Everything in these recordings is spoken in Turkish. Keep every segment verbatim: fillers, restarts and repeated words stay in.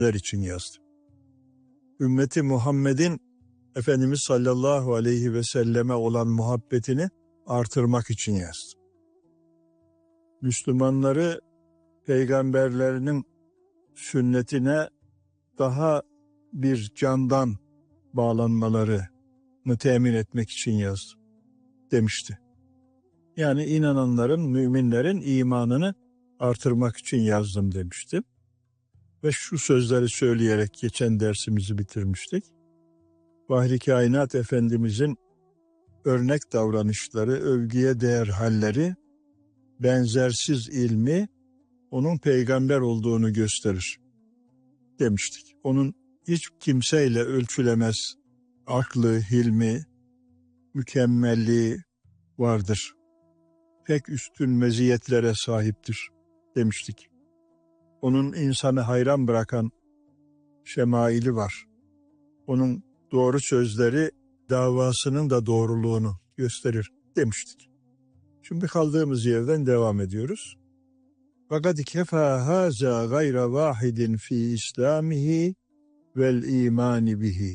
için yazdı. Ümmeti Muhammed'in Efendimiz sallallahu aleyhi ve selleme olan muhabbetini artırmak için yazdı. Müslümanları peygamberlerinin sünnetine daha bir candan bağlanmalarını temin etmek için yazdı demişti. Yani inananların, müminlerin imanını artırmak için yazdım demişti. Ve şu sözleri söyleyerek geçen dersimizi bitirmiştik. Vahri Kainat Efendimizin örnek davranışları, övgüye değer halleri, benzersiz ilmi onun peygamber olduğunu gösterir demiştik. Onun hiç kimseyle ölçülemez aklı, hilmi, mükemmelliği vardır. Pek üstün meziyetlere sahiptir demiştik. Onun insanı hayran bırakan şemaili var. Onun doğru sözleri davasının da doğruluğunu gösterir demiştik. Şimdi kaldığımız yerden devam ediyoruz. Fakat kefa haza gayra vahidin fi İslamihi vel imani bihi.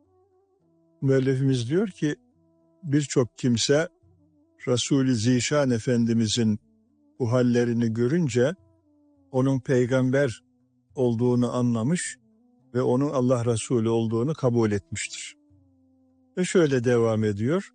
Müellifimiz diyor ki birçok kimse Resul-i Zişan Efendimizin bu hallerini görünce onun peygamber olduğunu anlamış ve onun Allah Resulü olduğunu kabul etmiştir. Ve şöyle devam ediyor.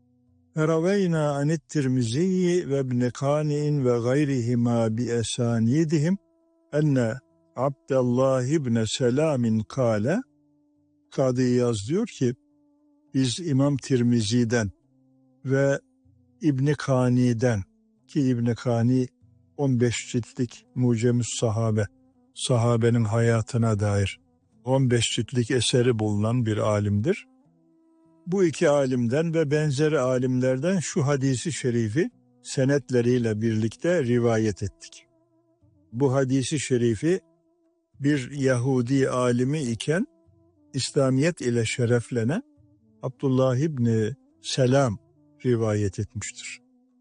Feraveyna anit Tirmizi ve ibn Kani'in ve gayrihima bi esanidihim enne Abdullah ibn Selam'in kâle. Kadı İyaz diyor ki biz İmam Tirmizi'den ve İbn Kani'den, ki İbn Kani on beş ciltlik Mucemü's Sahabe, sahabenin hayatına dair on beş ciltlik eseri bulunan bir alimdir. Bu iki alimden ve benzeri alimlerden şu hadisi şerifi senetleriyle birlikte rivayet ettik. Bu hadisi şerifi bir Yahudi alimi iken İslamiyet ile şereflenen Abdullah İbni Selam rivayet etmiştir.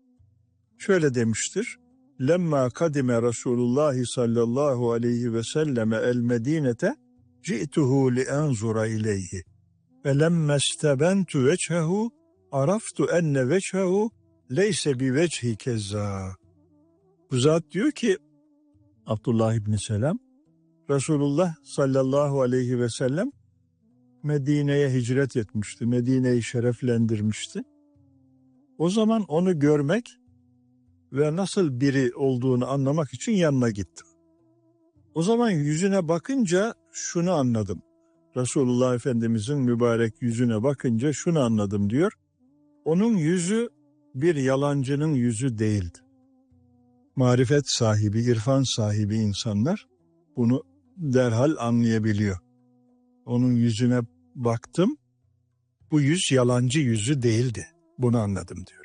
Şöyle demiştir. Lemma kadime Resulullah sallallahu aleyhi ve selleme el Medinete ci'tuhu li enzura ileyhi ve lemme istebentu vechehu araftu enne vechehu leyse bi vechi kezza. Bu zat diyor ki Abdullah İbni Selam, Resulullah sallallahu aleyhi ve sellem Medine'ye hicret etmişti. Medine'yi şereflendirmişti. O zaman onu görmek ve nasıl biri olduğunu anlamak için yanına gittim. O zaman yüzüne bakınca şunu anladım. Resulullah Efendimizin mübarek yüzüne bakınca şunu anladım diyor. Onun yüzü bir yalancının yüzü değildi. Marifet sahibi, irfan sahibi insanlar bunu derhal anlayabiliyor. Onun yüzüne baktım, bu yüz yalancı yüzü değildi. Bunu anladım diyor.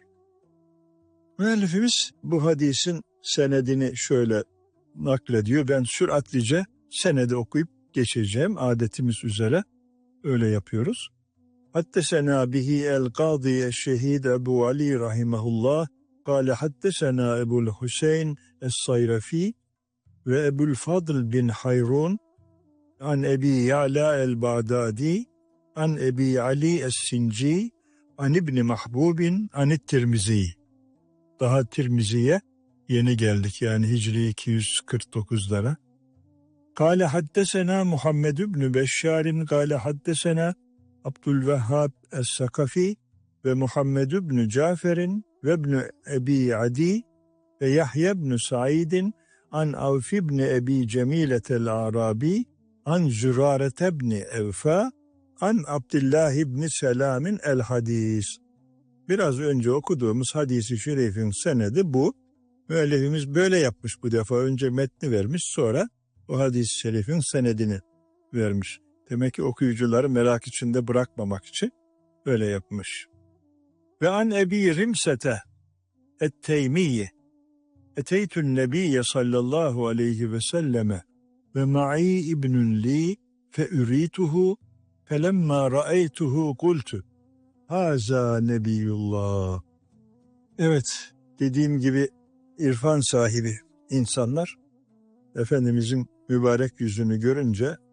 Müellifimiz bu hadisin senedini şöyle naklediyor. Ben süratlice senedi okuyup geçeceğim. Adetimiz üzere öyle yapıyoruz. Haddesena bihi el-Kâdi eş-Şehîd Ebu Ali rahimahullah. Kâle haddesena Ebu'l Hüseyin es-Sayrafi ve Ebu'l Fadl bin Hayrun an Ebi Ya'la el-Bağdadi an Ebi Ali es-Sinci an İbni Mahbubin anit Tirmizi. Daha Tirmizi'ye yeni geldik, yani Hicri iki yüz kırk dokuzlara. Kâle haddesena Muhammed ibn Beşşârin kâle haddesena Abdülvehhab es-Sakafi ve Muhammed ibn Cafer'in ve ibn Ebi Adi ve Yahya ibn Said'in an Avf ibn Ebi Cemiletel Arabi an Zürâret ibn Evfa an Abdullah ibn Selam'in el hadis. Biraz önce okuduğumuz hadisi şerifin senedi bu. Müellifimiz böyle yapmış bu defa. Önce metni vermiş, sonra o hadis-i şerifin senedini vermiş. Demek ki okuyucuları merak içinde bırakmamak için öyle yapmış. Ve an Ebi Rimsete et-Teymiye eteytün nebiyye sallallahu aleyhi ve selleme ve ma'i ibnün li fe ürituhu felemma ra'eytuhu kultu haza nebiyullah. Evet, dediğim gibi irfan sahibi insanlar Efendimizin mübarek yüzünü görünce